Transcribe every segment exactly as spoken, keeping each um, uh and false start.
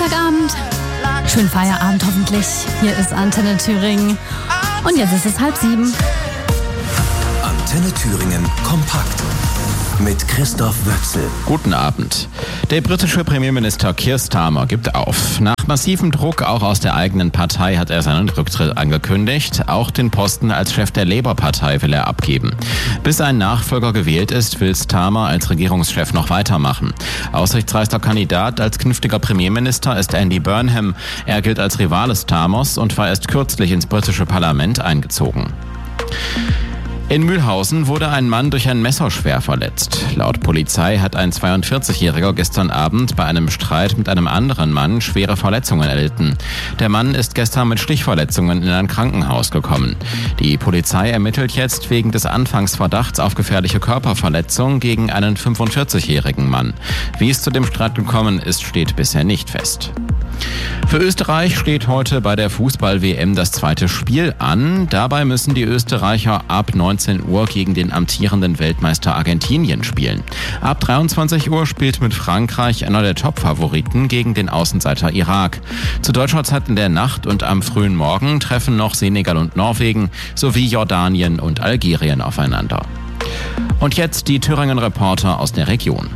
Freitagabend. Schönen Feierabend hoffentlich. Hier ist Antenne Thüringen. Und jetzt ist es halb sieben. Antenne Thüringen kompakt mit Christoph Wöchsel. Guten Abend. Der britische Premierminister Keir Starmer gibt auf. Nach massivem Druck auch aus der eigenen Partei hat er seinen Rücktritt angekündigt. Auch den Posten als Chef der Labour-Partei will er abgeben. Bis ein Nachfolger gewählt ist, will Starmer als Regierungschef noch weitermachen. Aussichtsreichster Kandidat als künftiger Premierminister ist Andy Burnham. Er gilt als Rivale Starmers und war erst kürzlich ins britische Parlament eingezogen. In Mühlhausen wurde ein Mann durch ein Messer schwer verletzt. Laut Polizei hat ein zweiundvierzigjähriger gestern Abend bei einem Streit mit einem anderen Mann schwere Verletzungen erlitten. Der Mann ist gestern mit Stichverletzungen in ein Krankenhaus gekommen. Die Polizei ermittelt jetzt wegen des Anfangsverdachts auf gefährliche Körperverletzung gegen einen fünfundvierzigjährigen Mann. Wie es zu dem Streit gekommen ist, steht bisher nicht fest. Für Österreich steht heute bei der Fußball-W M das zweite Spiel an. Dabei müssen die Österreicher ab neunzehn Uhr gegen den amtierenden Weltmeister Argentinien spielen. Ab dreiundzwanzig Uhr spielt mit Frankreich einer der Top-Favoriten gegen den Außenseiter Irak. Zu deutscher Zeit in der Nacht und am frühen Morgen treffen noch Senegal und Norwegen sowie Jordanien und Algerien aufeinander. Und jetzt die Thüringen-Reporter aus der Region.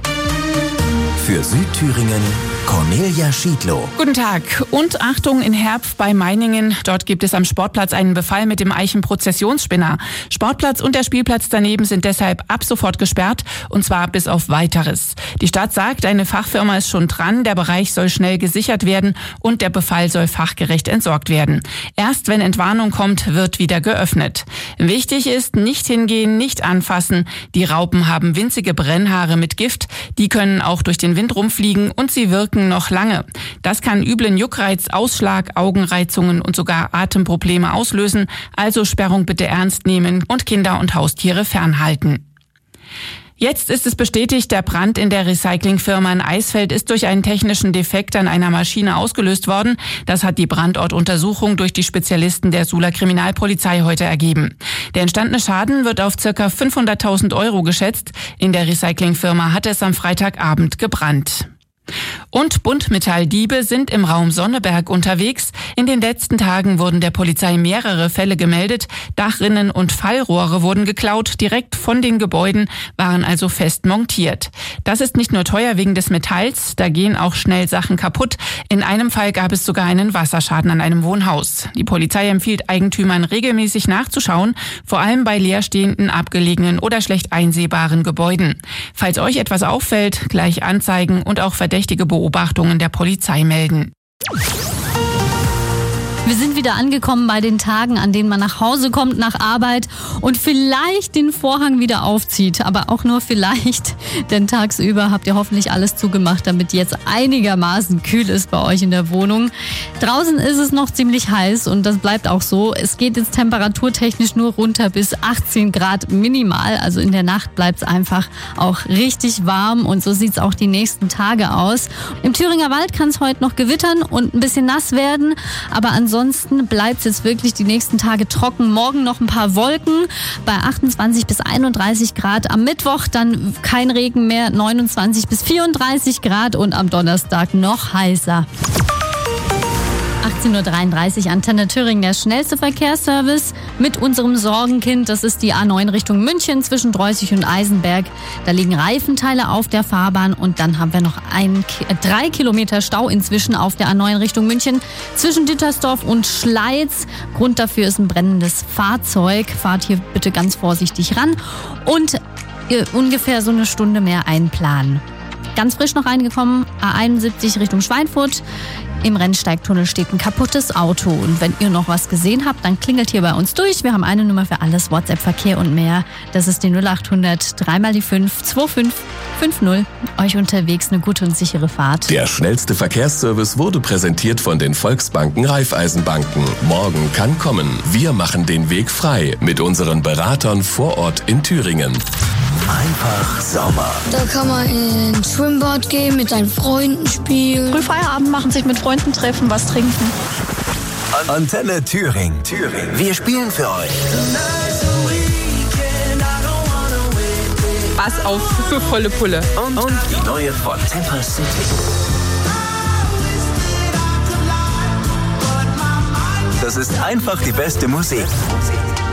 Für Südthüringen Cornelia Schiedlow. Guten Tag und Achtung in Herpf bei Meiningen. Dort gibt es am Sportplatz einen Befall mit dem Eichenprozessionsspinner. Sportplatz und der Spielplatz daneben sind deshalb ab sofort gesperrt und zwar bis auf Weiteres. Die Stadt sagt, eine Fachfirma ist schon dran, der Bereich soll schnell gesichert werden und der Befall soll fachgerecht entsorgt werden. Erst wenn Entwarnung kommt, wird wieder geöffnet. Wichtig ist, nicht hingehen, nicht anfassen. Die Raupen haben winzige Brennhaare mit Gift. Die können auch durch den Wind rumfliegen und sie wirken noch lange. Das kann üblen Juckreiz, Ausschlag, Augenreizungen und sogar Atemprobleme auslösen. Also Sperrung bitte ernst nehmen und Kinder und Haustiere fernhalten. Jetzt ist es bestätigt, der Brand in der Recyclingfirma in Eisfeld ist durch einen technischen Defekt an einer Maschine ausgelöst worden. Das hat die Brandortuntersuchung durch die Spezialisten der Suhler Kriminalpolizei heute ergeben. Der entstandene Schaden wird auf ca. fünfhunderttausend Euro geschätzt. In der Recyclingfirma hat es am Freitagabend gebrannt. Und Buntmetalldiebe sind im Raum Sonneberg unterwegs. In den letzten Tagen wurden der Polizei mehrere Fälle gemeldet. Dachrinnen und Fallrohre wurden geklaut. Direkt von den Gebäuden waren also fest montiert. Das ist nicht nur teuer wegen des Metalls, da gehen auch schnell Sachen kaputt. In einem Fall gab es sogar einen Wasserschaden an einem Wohnhaus. Die Polizei empfiehlt Eigentümern regelmäßig nachzuschauen, vor allem bei leerstehenden, abgelegenen oder schlecht einsehbaren Gebäuden. Falls euch etwas auffällt, gleich anzeigen und auch verdächtige Beobachtungen der Polizei melden. Wir sind wieder angekommen bei den Tagen, an denen man nach Hause kommt nach Arbeit und vielleicht den Vorhang wieder aufzieht. Aber auch nur vielleicht, denn tagsüber habt ihr hoffentlich alles zugemacht, damit jetzt einigermaßen kühl ist bei euch in der Wohnung. Draußen ist es noch ziemlich heiß und das bleibt auch so. Es geht jetzt temperaturtechnisch nur runter bis achtzehn Grad minimal. Also in der Nacht bleibt es einfach auch richtig warm und so sieht es auch die nächsten Tage aus. Im Thüringer Wald kann es heute noch gewittern und ein bisschen nass werden, aber ansonsten Ansonsten bleibt es jetzt wirklich die nächsten Tage trocken. Morgen noch ein paar Wolken bei achtundzwanzig bis einunddreißig Grad. Am Mittwoch dann kein Regen mehr, neunundzwanzig bis vierunddreißig Grad und am Donnerstag noch heißer. achtzehn Uhr dreiunddreißig, Antenne Thüringen, der schnellste Verkehrsservice mit unserem Sorgenkind. Das ist die A neun Richtung München zwischen Dreußig und Eisenberg. Da liegen Reifenteile auf der Fahrbahn und dann haben wir noch ein, äh, drei Kilometer Stau inzwischen auf der A neun Richtung München zwischen Dittersdorf und Schleiz. Grund dafür ist ein brennendes Fahrzeug. Fahrt hier bitte ganz vorsichtig ran und äh, ungefähr so eine Stunde mehr einplanen. Ganz frisch noch reingekommen, A einundsiebzig Richtung Schweinfurt. Im Rennsteigtunnel steht ein kaputtes Auto. Und wenn ihr noch was gesehen habt, dann klingelt hier bei uns durch. Wir haben eine Nummer für alles, WhatsApp, Verkehr und mehr. Das ist die null achthundert, dreimal die fünf, zwei fünf fünf null. Euch unterwegs eine gute und sichere Fahrt. Der schnellste Verkehrsservice wurde präsentiert von den Volksbanken Raiffeisenbanken. Morgen kann kommen. Wir machen den Weg frei mit unseren Beratern vor Ort in Thüringen. Einfach Sommer. Da kann man ins Schwimmbad gehen, mit seinen Freunden spielen. Früh Feierabend machen, sich mit Freunden treffen, was trinken. Antenne Thüringen. Thüringen. Wir spielen für euch. Pass auf für volle Pulle. Und, und die neue von Temper City. das ist einfach die beste Musik.